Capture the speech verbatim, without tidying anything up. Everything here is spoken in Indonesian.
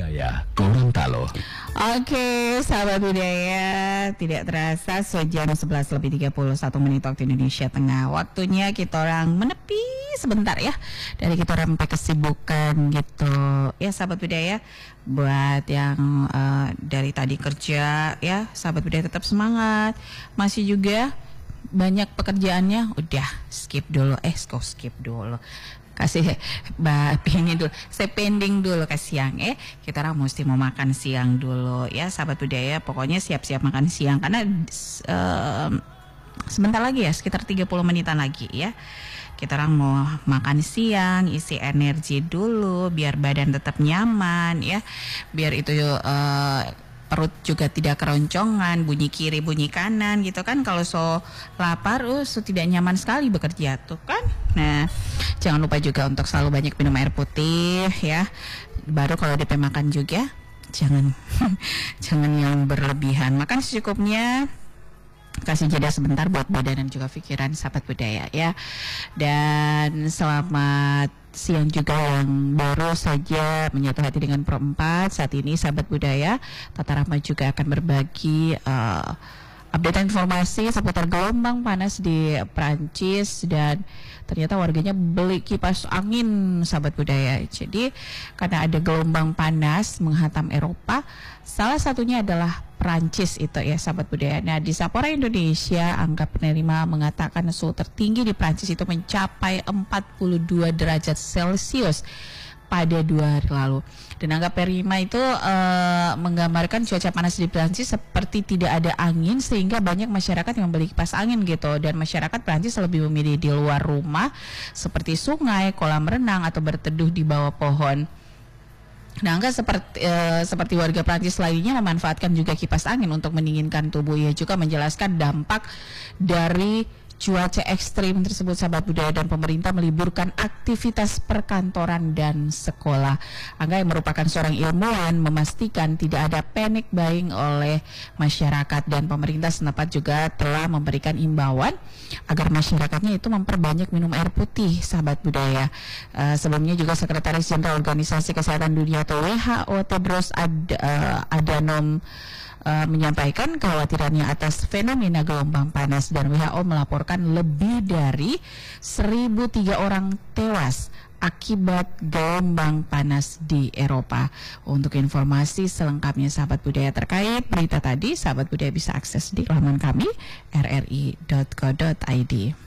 Budaya Gorontalo. Oke, sahabat budaya, tidak terasa sejam sebelas lebih tiga puluh satu menit waktu Indonesia Tengah. Waktunya kita orang menepi sebentar ya dari kita orang sampai kesibukan gitu. Ya sahabat budaya, buat yang uh, dari tadi kerja ya, sahabat budaya tetap semangat. Masih juga banyak pekerjaannya, udah skip dulu, eh kok skip dulu. Kasih bah ini dulu, saya pending dulu ke siang eh kita orang mesti mau makan siang dulu ya sahabat budaya. Pokoknya siap-siap makan siang karena uh, sebentar lagi ya, sekitar tiga puluh menitan lagi ya kita orang mau makan siang, isi energi dulu biar badan tetap nyaman ya, biar itu uh, perut juga tidak keroncongan, bunyi kiri bunyi kanan gitu kan. Kalau so lapar, uh, so tidak nyaman sekali bekerja tuh kan. Nah, jangan lupa juga untuk selalu banyak minum air putih ya. Baru kalau D P makan juga jangan jangan yang berlebihan. Makan secukupnya, kasih jeda sebentar buat badan dan juga pikiran sahabat budaya ya. Dan selamat siang juga yang baru saja menyatu hati dengan Pro empat. Saat ini sahabat budaya, Tata Rahma juga akan berbagi uh, update informasi seputar gelombang panas di Prancis. Dan ternyata warganya beli kipas angin sahabat budaya. Jadi karena ada gelombang panas menghantam Eropa, salah satunya adalah Prancis itu ya sahabat budaya. Nah, di Sapora Indonesia, angka penerima mengatakan suhu tertinggi di Prancis itu mencapai empat puluh dua derajat Celcius pada dua hari lalu. Dan angka penerima itu uh, menggambarkan cuaca panas di Prancis seperti tidak ada angin, sehingga banyak masyarakat yang membeli kipas angin gitu. Dan masyarakat Prancis lebih memilih di luar rumah seperti sungai, kolam renang atau berteduh di bawah pohon. Nah, angka seperti e, seperti warga Prancis lainnya memanfaatkan juga kipas angin untuk mendinginkan tubuh. Ia juga menjelaskan dampak dari cuaca ekstrim tersebut sahabat budaya, dan pemerintah meliburkan aktivitas perkantoran dan sekolah. Angga yang merupakan seorang ilmuwan memastikan tidak ada panic buying oleh masyarakat, dan pemerintah setempat juga telah memberikan imbauan agar masyarakatnya itu memperbanyak minum air putih sahabat budaya. Uh, sebelumnya juga Sekretaris Jenderal Organisasi Kesehatan Dunia atau W H O Tedros Ad, uh, Adhanom Uh, menyampaikan kekhawatirannya atas fenomena gelombang panas, dan W H O melaporkan lebih dari seribu tiga orang tewas akibat gelombang panas di Eropa. Untuk informasi selengkapnya sahabat budaya terkait berita tadi, sahabat budaya bisa akses di laman kami r r i dot co dot i d.